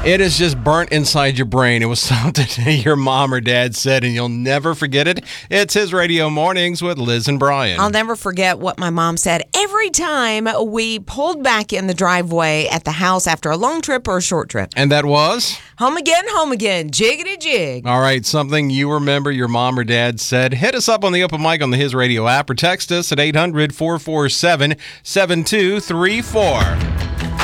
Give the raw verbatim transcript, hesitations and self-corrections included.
It is just burnt inside your brain. It was something your mom or dad said, and you'll never forget it. It's His Radio Mornings with Liz and Brian. I'll never forget what my mom said every time we pulled back in the driveway at the house after a long trip or a short trip. And that was? Home again, home again, jiggity jig. All right, something you remember your mom or dad said. Hit us up on the open mic on the His Radio app or text us at eight hundred, four four seven, seven two three four.